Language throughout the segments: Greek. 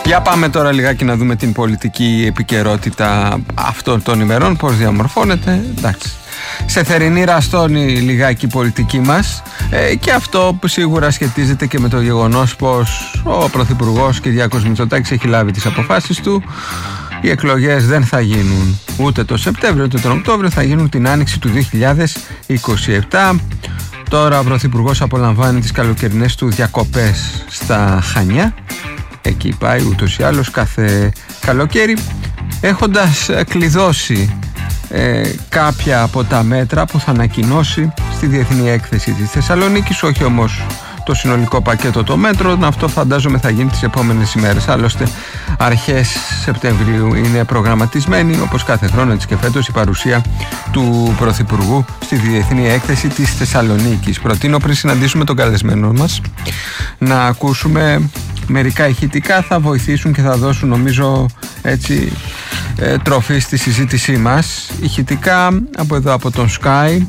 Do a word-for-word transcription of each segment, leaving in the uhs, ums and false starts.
Για πάμε τώρα λιγάκι να δούμε την πολιτική επικαιρότητα αυτών των ημερών, πώς διαμορφώνεται. Εντάξει. Σε θερινή ραστόνη λιγάκι η πολιτική μας, ε, και αυτό που σίγουρα σχετίζεται και με το γεγονός πως ο Πρωθυπουργός Κυριάκος Μητσοτάκης έχει λάβει τις αποφάσεις του. Οι εκλογές δεν θα γίνουν ούτε το Σεπτέμβριο ούτε τον Οκτώβριο, θα γίνουν την άνοιξη του δύο χιλιάδες είκοσι επτά. Τώρα ο Πρωθυπουργός απολαμβάνει τις καλοκαιρινές του διακοπές στα Χανιά. Εκεί πάει ούτως ή άλλως κάθε καλοκαίρι, έχοντας κλειδώσει ε, κάποια από τα μέτρα που θα ανακοινώσει στη Διεθνή Έκθεση της Θεσσαλονίκης, όχι όμως το συνολικό πακέτο των μέτρων. Αυτό φαντάζομαι θα γίνει τις επόμενες ημέρες. Άλλωστε αρχές Σεπτεμβρίου είναι προγραμματισμένη, όπως κάθε χρόνο έτσι και φέτος, η παρουσία του Πρωθυπουργού στη Διεθνή Έκθεση της Θεσσαλονίκης. Προτείνω, πριν συναντήσουμε τον καλεσμένο μας, να ακούσουμε μερικά ηχητικά. Θα βοηθήσουν και θα δώσουν, νομίζω, έτσι ε, τροφή στη συζήτησή μας. Ηχητικά από εδώ, από τον Sky,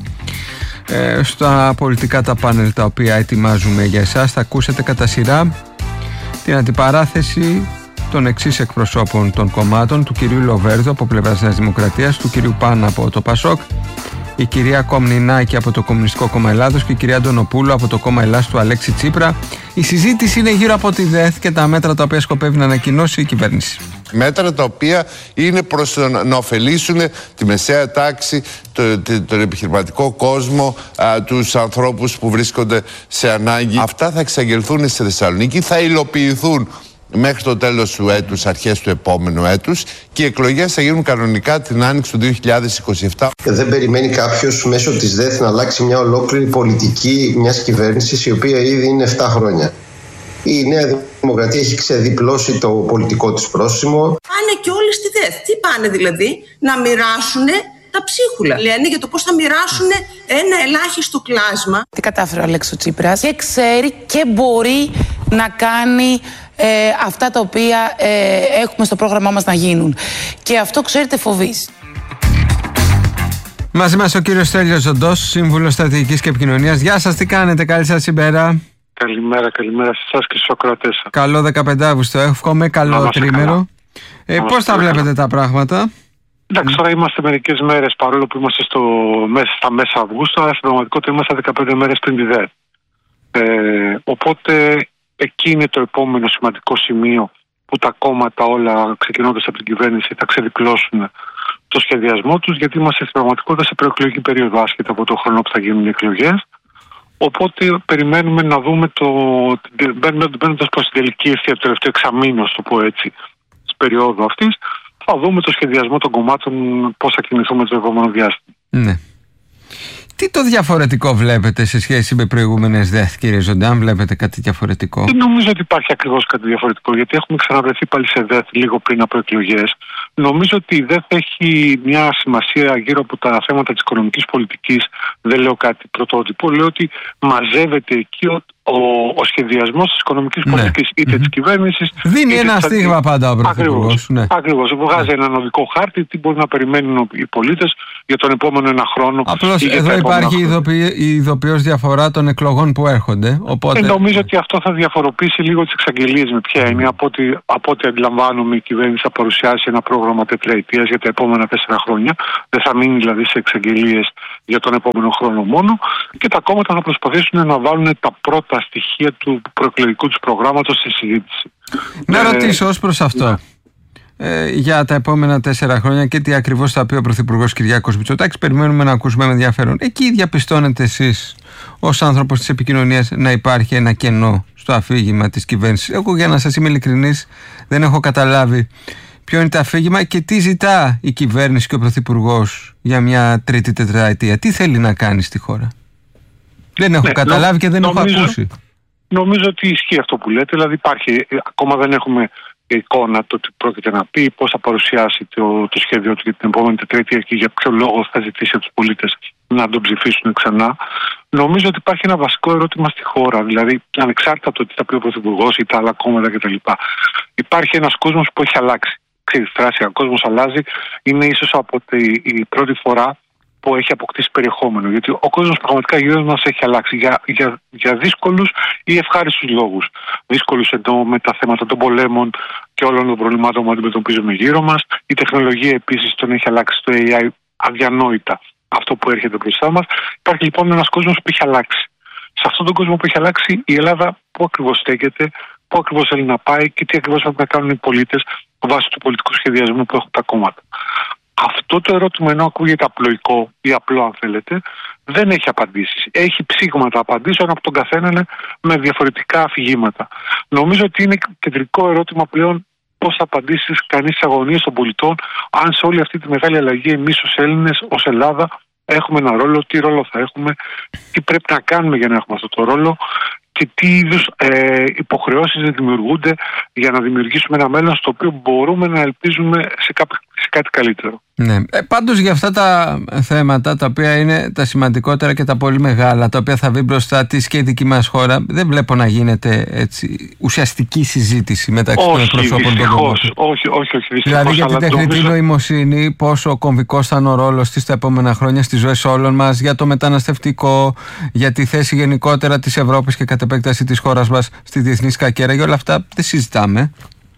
ε, στα πολιτικά τα πάνελ τα οποία ετοιμάζουμε για εσάς. Θα ακούσετε κατά σειρά την αντιπαράθεση των εξής εκπροσώπων των κομμάτων: του κυρίου Λοβέρδου από πλευράς Νέας Δημοκρατίας, του κυρίου Πάνα από το Πασόκ, η κυρία Κομνηνάκη από το Κομμουνιστικό Κόμμα Ελλάδος και η κυρία Αντωνοπούλου από το Κόμμα Ελλάς του Αλέξη Τσίπρα. Η συζήτηση είναι γύρω από τη ΔΕΘ και τα μέτρα τα οποία σκοπεύει να ανακοινώσει η κυβέρνηση. Μέτρα τα οποία είναι προς να ωφελήσουν τη μεσαία τάξη, το, το, τον επιχειρηματικό κόσμο, α, τους ανθρώπους που βρίσκονται σε ανάγκη. Αυτά θα εξαγγελθούν στη Θεσσαλονίκη, θα υλοποιηθούν μέχρι το τέλος του έτους, αρχές του επόμενου έτους, και οι εκλογές θα γίνουν κανονικά την άνοιξη του δύο χιλιάδες είκοσι επτά. Δεν περιμένει κάποιος μέσω της ΔΕΘ να αλλάξει μια ολόκληρη πολιτική μιας κυβέρνησης, η οποία ήδη είναι επτά χρόνια. Η Νέα Δημοκρατία έχει ξεδιπλώσει το πολιτικό της πρόσημο. Πάνε και όλοι στη ΔΕΘ. Τι πάνε δηλαδή? Να μοιράσουν τα ψίχουλα. Λένε για το πώς θα μοιράσουν ένα ελάχιστο κλάσμα. Τι κατάφερε ο Αλέξης Τσίπρας και ξέρει και μπορεί να κάνει ε, αυτά τα οποία ε, έχουμε στο πρόγραμμά μας να γίνουν. Και αυτό, ξέρετε, φοβίζει. Μαζί μας ο κύριος Στέλιος Ζωντός, Σύμβουλος Στρατηγικής και Επικοινωνίας. Γεια σας, τι κάνετε? Καλή σας ημέρα. Καλημέρα, καλημέρα σε εσάς και στους ακροατές σας. Καλό δεκαπέντε Αυγούστου, εύχομαι, καλό τρίμερο. Ε, πώς τα βλέπετε καλά τα πράγματα? Εντάξει, τώρα είμαστε μερικές μέρες, παρόλο που είμαστε στο, μέσα, στα μέσα Αυγούστου, αλλά στην πραγματικότητα είμαστε δεκαπέντε μέρες πριν τη ΔΕΘ. Ε, οπότε εκεί είναι το επόμενο σημαντικό σημείο που τα κόμματα όλα, ξεκινώντας από την κυβέρνηση, θα ξεδιπλώσουν το σχεδιασμό τους, γιατί είμαστε στην πραγματικότητα σε προεκλογική περίοδο, άσχετα από το χρόνο που θα γίνουν οι εκλογές. Οπότε περιμένουμε να δούμε το. Μπαίνοντας προς την τελική ευθεία του τελευταίου εξαμήνου, το πω έτσι, της περίοδου αυτής, θα δούμε το σχεδιασμό των κομμάτων, πώς θα κινηθούμε το επόμενο διάστημα. Ναι. Τι το διαφορετικό βλέπετε σε σχέση με προηγούμενες ΔΕΘ, κύριε Ζωντά? Βλέπετε κάτι διαφορετικό? Δεν νομίζω ότι υπάρχει ακριβώς κάτι διαφορετικό, γιατί έχουμε ξαναβρεθεί πάλι σε ΔΕΘ λίγο πριν από εκλογές. Νομίζω ότι η ΔΕΘ έχει μια σημασία γύρω από τα θέματα της οικονομικής πολιτικής. Δεν λέω κάτι πρωτότυπο. Λέω ότι μαζεύεται εκεί ο, ο, ο σχεδιασμός της οικονομικής ναι. πολιτικής, είτε mm-hmm. της κυβέρνησης. Δίνει είτε ένα της... στίγμα πάντα ο Πρωθυπουργός. Ναι. Ακριβώς. Βγάζει ναι. έναν οδικό χάρτη, τι μπορεί να περιμένουν οι πολίτες για τον επόμενο ένα χρόνο. Απλώς εδώ υπάρχει η ειδοποιώς διαφορά των εκλογών που έρχονται. Οπότε... Ε, νομίζω ότι αυτό θα διαφοροποιήσει λίγο τις εξαγγελίες με ποια είναι. Από ό,τι, από ό,τι αντιλαμβάνομαι, η κυβέρνηση θα παρουσιάσει ένα πρόγραμμα τετραετίας για τα επόμενα τέσσερα χρόνια. Δεν θα μείνει δηλαδή σε εξαγγελίες για τον επόμενο χρόνο μόνο. Και τα κόμματα θα προσπαθήσουν να βάλουν τα πρώτα στοιχεία του προεκλογικού τους προγράμματος στη συζήτηση. Να ε, ρωτήσω ως προς αυτό. Ναι. Ε, για τα επόμενα τέσσερα χρόνια και τι ακριβώς θα πει ο Πρωθυπουργός Κυριάκος Μητσοτάκης. Περιμένουμε να ακούσουμε με ενδιαφέρον. Εκεί διαπιστώνετε εσείς ως άνθρωπος της επικοινωνίας να υπάρχει ένα κενό στο αφήγημα της κυβέρνησης? Εγώ, για να σας είμαι ειλικρινής, δεν έχω καταλάβει ποιο είναι το αφήγημα και τι ζητά η κυβέρνηση και ο Πρωθυπουργός για μια τρίτη τετραετία. Τι θέλει να κάνει στη χώρα? Δεν έχω ναι, καταλάβει νο, και δεν νομίζω, έχω ακούσει. Νομίζω ότι ισχύει αυτό που λέτε. Δηλαδή υπάρχει, ακόμα δεν έχουμε εικόνα το τι πρόκειται να πει, πώς θα παρουσιάσει το, το σχέδιο του για την επόμενη τετραετία και για ποιο λόγο θα ζητήσει από τους πολίτες να τον ψηφίσουν ξανά. Νομίζω ότι υπάρχει ένα βασικό ερώτημα στη χώρα, δηλαδή ανεξάρτητα από το τι θα πει ο Πρωθυπουργός ή τα άλλα κόμματα κτλ. Υπάρχει ένας κόσμος που έχει αλλάξει. Ξέρεις, φράση, ο κόσμος αλλάζει, είναι ίσως από τη η πρώτη φορά που έχει αποκτήσει περιεχόμενο. Γιατί ο κόσμος πραγματικά γύρω μας έχει αλλάξει για, για, για δύσκολους ή ευχάριστους λόγους. Δύσκολους εννοώ με τα θέματα των πολέμων και όλων των προβλημάτων που αντιμετωπίζουμε γύρω μας. Η τεχνολογία επίσης τον έχει αλλάξει το έι άι αδιανόητα. Αυτό που έρχεται μπροστά μας. Υπάρχει λοιπόν ένας κόσμος που έχει αλλάξει. Σε αυτόν τον κόσμο που έχει αλλάξει, η Ελλάδα πού ακριβώς στέκεται, πού ακριβώς θέλει να πάει και τι ακριβώς πρέπει να κάνουν οι πολίτες βάσει του πολιτικού σχεδιασμού που έχουν τα κόμματα. Αυτό το ερώτημα, ενώ ακούγεται απλοϊκό ή απλό αν θέλετε, δεν έχει απαντήσεις. Έχει ψήγματα απαντήσεων από τον καθέναν με διαφορετικά αφηγήματα. Νομίζω ότι είναι κεντρικό ερώτημα πλέον πώς θα απαντήσει κανείς στις αγωνίες των πολιτών, αν σε όλη αυτή τη μεγάλη αλλαγή εμείς ως Έλληνες, ως Ελλάδα, έχουμε ένα ρόλο, τι ρόλο θα έχουμε, τι πρέπει να κάνουμε για να έχουμε αυτό το ρόλο και τι είδους ε, υποχρεώσεις δημιουργούνται για να δημιουργήσουμε ένα μέλλον στο οποίο μπορούμε να ελπίζουμε σε, κάπο, σε κάτι καλύτερο. Ναι. Ε, πάντως για αυτά τα θέματα τα οποία είναι τα σημαντικότερα και τα πολύ μεγάλα, τα οποία θα βγει μπροστά της και η δική μας χώρα, δεν βλέπω να γίνεται έτσι ουσιαστική συζήτηση μεταξύ όχι, των προσώπων των κομμάτων. Όχι, όχι, όχι. Δυστυχώς, δηλαδή για την τεχνητή νομίζω... νοημοσύνη, πόσο κομβικός θα είναι ο ρόλος της τα επόμενα χρόνια στις ζωές όλων μας, για το μεταναστευτικό, για τη θέση γενικότερα της Ευρώπης και κατ' επέκταση της χώρας μας στη διεθνή σκακέρα, για όλα αυτά δεν συζητάμε.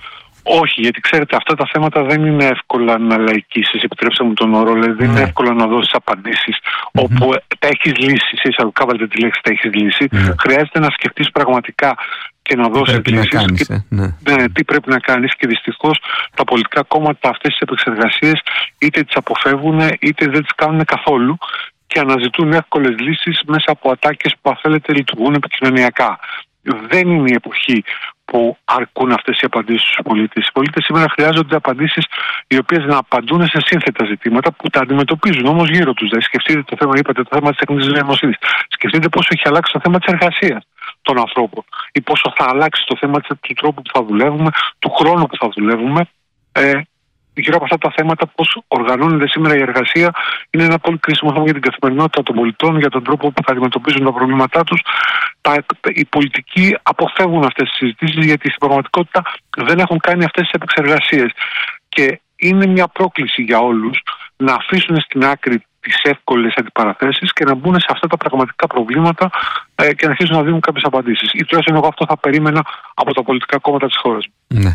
Όχι, γιατί ξέρετε, αυτά τα θέματα δεν είναι εύκολα να λαϊκίσεις, επιτρέψτε μου τον όρο, δηλαδή δεν είναι εύκολο να δώσεις απαντήσεις mm-hmm. όπου τα έχεις λύσει, σε εισαγωγικά βάλετε τη λέξη τα έχεις λύσει. Mm-hmm. Χρειάζεται να σκεφτείς πραγματικά και να δώσεις λύσεις. Κάνεις, και, ε, ναι. Ναι, τι πρέπει να κάνεις και δυστυχώς τα πολιτικά κόμματα αυτές τις επεξεργασίες είτε τις αποφεύγουν είτε δεν τις κάνουν καθόλου και αναζητούν εύκολες λύσεις μέσα από ατάκες που αν θέλετε λειτουργούν επικοινωνιακά. Δεν είναι η εποχή που αρκούν αυτές οι απαντήσεις στους πολίτες. Οι πολίτες σήμερα χρειάζονται απαντήσεις οι οποίες να απαντούν σε σύνθετα ζητήματα που τα αντιμετωπίζουν όμως γύρω τους. Δηλαδή, σκεφτείτε το θέμα, είπατε, το θέμα της τεχνητής νοημοσύνης. Σκεφτείτε πόσο έχει αλλάξει το θέμα της εργασίας των ανθρώπων ή πόσο θα αλλάξει το θέμα του τρόπου που θα δουλεύουμε, του χρόνου που θα δουλεύουμε. Ε, Γύρω από αυτά τα θέματα, πώς οργανώνεται σήμερα η εργασία, είναι ένα πολύ κρίσιμο θέμα για την καθημερινότητα των πολιτών, για τον τρόπο που θα αντιμετωπίζουν τα προβλήματά τους. Τα, οι πολιτικοί αποφεύγουν αυτές τις συζητήσεις γιατί στην πραγματικότητα δεν έχουν κάνει αυτές τις επεξεργασίες. Και είναι μια πρόκληση για όλους να αφήσουν στην άκρη τις εύκολες αντιπαραθέσεις και να μπουν σε αυτά τα πραγματικά προβλήματα ε, και να αρχίσουν να δίνουν κάποιες απαντήσεις. Ή τουλάχιστον εγώ αυτό θα περίμενα από τα πολιτικά κόμματα της χώρας. Ναι.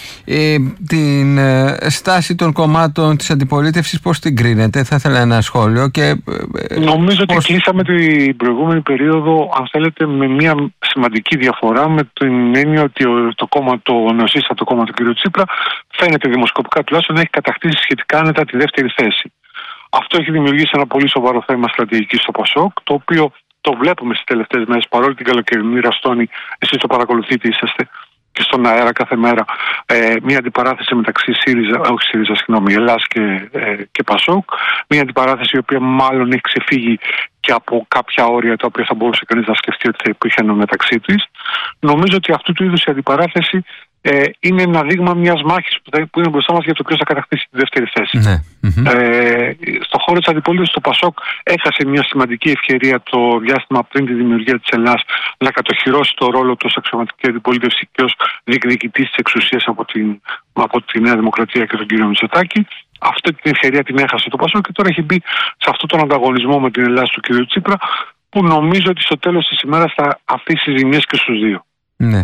Ε, την ε, στάση των κομμάτων της αντιπολίτευσης πώς την κρίνετε? Θα ήθελα ένα σχόλιο και, ε, νομίζω πώς... ότι κλείσαμε την προηγούμενη περίοδο αν θέλετε με μια σημαντική διαφορά, με την έννοια ότι το κόμμα, το νεοσύστατο κόμμα του κ. Τσίπρα φαίνεται δημοσκοπικά τουλάχιστον να έχει κατακτήσει σχετικά άνετα τη δεύτερη θέση. Αυτό έχει δημιουργήσει ένα πολύ σοβαρό θέμα στρατηγικής στο ΠΑΣΟΚ, το οποίο το βλέπουμε στις τελευταίες μέρες, παρόλη την καλοκαιρινή ραστόνη, εσείς το παρακολουθείτε, είσαστε και στον αέρα κάθε μέρα, ε, μια αντιπαράθεση μεταξύ ΣΥΡΙΖΑ, όχι ΣΥΡΙΖΑ, συγγνώμη, Ελλάς και, ε, και ΠΑΣΟΚ. Μια αντιπαράθεση η οποία μάλλον έχει ξεφύγει και από κάποια όρια τα οποία θα μπορούσε κανείς να σκεφτεί ότι θα υπήρχαν μεταξύ της. Νομίζω ότι αυτού του είδους η αντιπαράθεση ε, είναι ένα δείγμα μιας μάχης που, θα, που είναι μπροστά μας για το ποιος θα κατακτήσει τη δεύτερη θέση. Ναι. Mm-hmm. Ε, στον χώρο της αντιπολίτευσης, το ΠΑΣΟΚ έχασε μια σημαντική ευκαιρία το διάστημα πριν τη δημιουργία της Ελλάς να κατοχυρώσει το ρόλο του ως αξιωματική αντιπολίτευση και ως διεκδικητής της εξουσίας από, την, από τη Νέα Δημοκρατία και τον κύριο Μητσοτάκη. Αυτή την ευκαιρία την έχασε το ΠΑΣΟΚ και τώρα έχει μπει σε αυτόν τον ανταγωνισμό με την Ελλάδα του κ. Τσίπρα, που νομίζω ότι στο τέλος της ημέρας θα αφήσει ζημιές και στους δύο. Ναι.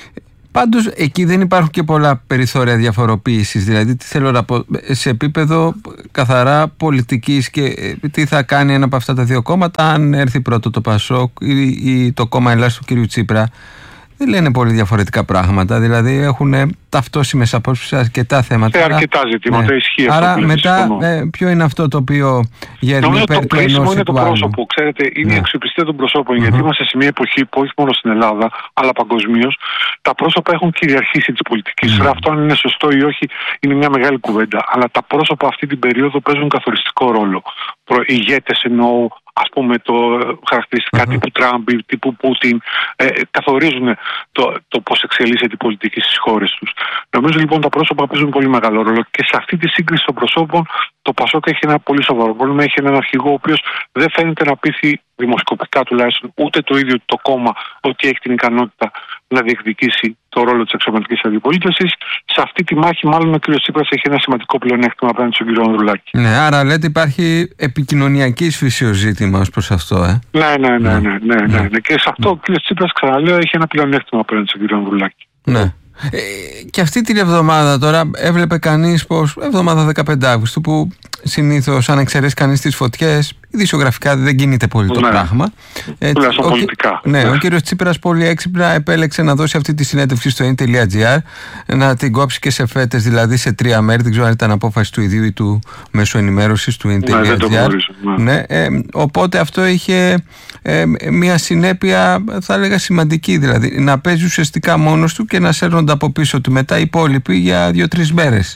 Πάντως εκεί δεν υπάρχουν και πολλά περιθώρια διαφοροποίησης. Δηλαδή, τι θέλω να πω, σε επίπεδο καθαρά πολιτικής και τι θα κάνει ένα από αυτά τα δύο κόμματα, αν έρθει πρώτο το ΠΑΣΟΚ ή, ή το κόμμα Ελλάς του κ. Τσίπρα. Δεν λένε πολύ διαφορετικά πράγματα. Δηλαδή έχουν ταυτόσιμες απόψεις σε αρκετά θέματα. Σε αρκετά ζητήματα, ναι. Ισχύει αυτό. Άρα μετά ε, ποιο είναι αυτό το οποίο γέρνει υπέρ του ενός ή του άλλου? Είναι το πρόσωπο. Ξέρετε, είναι ναι. η αξιοπιστία των προσώπων. Mm-hmm. Γιατί είμαστε σε μια εποχή που όχι μόνο στην Ελλάδα, αλλά παγκοσμίως, τα πρόσωπα έχουν κυριαρχήσει της πολιτικής. Mm-hmm. Αυτό αν είναι σωστό ή όχι είναι μια μεγάλη κουβέντα. Αλλά τα πρόσωπα αυτή την περίοδο παίζουν καθοριστικό ρόλο. Ηγέτες εννοώ, ας πούμε, το χαρακτηριστικά uh-huh. τύπου Τραμπ, τύπου Πούτιν, ε, καθορίζουν το, το πώς εξελίσσεται η πολιτική στις χώρες τους. Νομίζω λοιπόν τα πρόσωπα παίζουν πολύ μεγάλο ρόλο και σε αυτή τη σύγκριση των προσώπων το ΠΑΣΟΚ έχει ένα πολύ σοβαρό πρόβλημα. Έχει έναν αρχηγό ο οποίος δεν φαίνεται να πείθει δημοσκοπικά τουλάχιστον, ούτε το ίδιο το κόμμα ότι έχει την ικανότητα να διεκδικήσει το ρόλο της αξιωματικής αντιπολίτευσης. Σε αυτή τη μάχη, μάλλον ο κ. Τσίπρας έχει ένα σημαντικό πλεονέκτημα απέναντι στον κ. Ανδρουλάκη. Ναι, άρα λέτε υπάρχει επικοινωνιακής φύσεως ζήτημα ως προς αυτό, ε. Ναι, ναι, ναι, ναι, ναι, ναι, ναι. Και σε αυτό ο κ. Τσίπρας, ξαναλέω, έχει ένα πλεονέκτημα απέναντι στον κ. Ανδρουλάκη. Ναι. Ε, και αυτή την εβδομάδα τώρα έβλεπε κανείς πως εβδομάδα δεκαπέντε Αυγούστου, που συνήθως αν εξαιρέσει κανείς τις φωτιές ειδησιογραφικά δεν κινείται πολύ το ναι. πράγμα. Έτσι, ο, πολιτικά. Ναι, ναι. Ο κύριος Τσίπρας πολύ έξυπνα επέλεξε να δώσει αυτή τη συνέντευξη στο in.gr, να την κόψει και σε φέτες, δηλαδή σε τρία μέρη. Δεν ξέρω αν ήταν απόφαση του ιδίου ή του μέσου ενημέρωσης του in.gr. Ναι, δεν το γνωρίζω, ναι. Ναι, ε, οπότε αυτό είχε ε, μια συνέπεια, θα έλεγα, σημαντική, δηλαδή να παίζει ουσιαστικά μόνος του και να σέρνονται από πίσω του μετά οι υπόλοιποι για δύο-τρεις μέρες.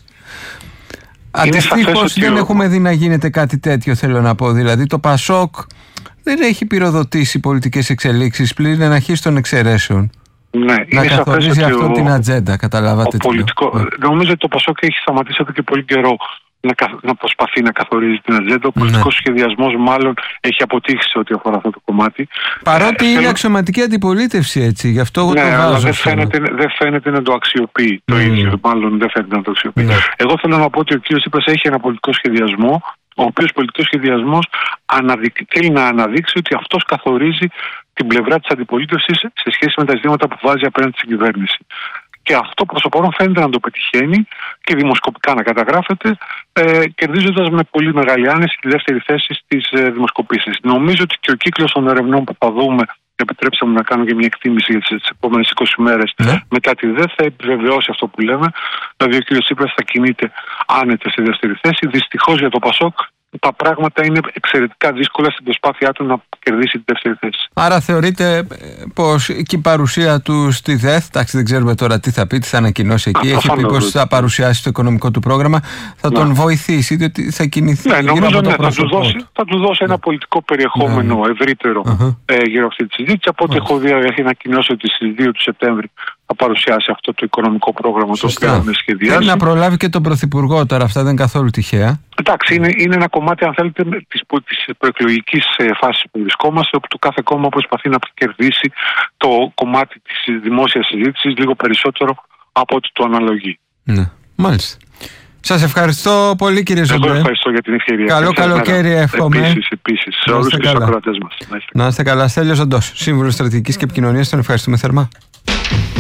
Αντιστοίχως δεν ο... έχουμε δει να γίνεται κάτι τέτοιο, θέλω να πω. Δηλαδή το Πασόκ δεν έχει πυροδοτήσει πολιτικές εξελίξεις πλην εν αρχής των εξαιρέσεων. Ναι, να καθορίζει αυτό ο... την ατζέντα, καταλάβατε. Ο πολιτικό... ναι. Νομίζω ότι το Πασόκ έχει σταματήσει εδώ και πολύ καιρό να, κα... να προσπαθεί να καθορίζει την ατζέντα. Ο πολιτικός ναι. σχεδιασμός μάλλον έχει αποτύχει σε ό,τι αφορά αυτό το κομμάτι. Παρότι ε, είναι θέλω... αξιωματική αντιπολίτευση, έτσι, γι' αυτό εγώ ναι, το βάζω. Αλλά δεν φαίνεται, δεν φαίνεται να το αξιοποιεί το mm. ίδιο. Μάλλον δεν φαίνεται να το αξιοποιεί. Ναι. Εγώ θέλω να πω ότι ο κ. Τσίπρας έχει ένα πολιτικό σχεδιασμό, ο οποίος πολιτικός σχεδιασμός αναδει... θέλει να αναδείξει ότι αυτός καθορίζει την πλευρά της αντιπολίτευσης σε σχέση με τα ζητήματα που βάζει απέναντι στην κυβέρνηση. Και αυτό προς το παρόν φαίνεται να το πετυχαίνει και δημοσκοπικά να καταγράφεται, ε, κερδίζοντας με πολύ μεγάλη άνεση τη δεύτερη θέση στις ε, δημοσκοπήσεις. Νομίζω ότι και ο κύκλος των ερευνών που θα δούμε, επιτρέψτε μου να κάνω και μια εκτίμηση για τις επόμενες είκοσι μέρες ναι. μετά τη ΔΕ, θα επιβεβαιώσει αυτό που λέμε. Δηλαδή ο κ. Τσίπρας θα κινείται άνετα στη δεύτερη θέση. Δυστυχώς για το Πασόκ τα πράγματα είναι εξαιρετικά δύσκολα στην προσπάθειά του να κερδίσει τη δεύτερη θέση. Άρα θεωρείτε πως και η παρουσία του στη ΔΕΘ, εντάξει, δεν ξέρουμε τώρα τι θα πει, τι θα ανακοινώσει εκεί, Α, έχει πει πως θα παρουσιάσει το οικονομικό του πρόγραμμα, θα τον ναι. βοηθήσει, διότι θα κινηθεί ναι, γύρω νομίζω, από το ναι, πρόσωπό θα του δώσει, θα του δώσει ένα πολιτικό περιεχόμενο ναι. ευρύτερο uh-huh. ε, γύρω από αυτή τη συζήτηση. Από ό,τι uh-huh. έχω δει, έχει ανακοινώσει ότι στις δύο του Σεπτέμβρη θα παρουσιάσει αυτό το οικονομικό πρόγραμμα Σωστά. το οποίο έχουμε σχεδιάσει. Θέλει να προλάβει και τον Πρωθυπουργό τώρα, αυτά δεν είναι καθόλου τυχαία. Εντάξει, είναι, είναι ένα κομμάτι, αν θέλετε, της, της προεκλογικής φάσης που βρισκόμαστε, όπου το κάθε κόμμα προσπαθεί να κερδίσει το κομμάτι της δημόσιας συζήτησης λίγο περισσότερο από ό,τι το αναλογεί. Ναι, μάλιστα. Σας ευχαριστώ πολύ, κύριε Ζομπέ. Εγώ ευχαριστώ για την ευκαιρία. Καλό καλοκαίρι, εύχομαι. Επίσης, επίσης, σε όλους και τους ακροατές μας. Να είστε καλά. Στέλιος Ζωντός, Σύμβουλος Στρατηγικής και Επικοινωνίας, τον ευχαριστούμε θερμά.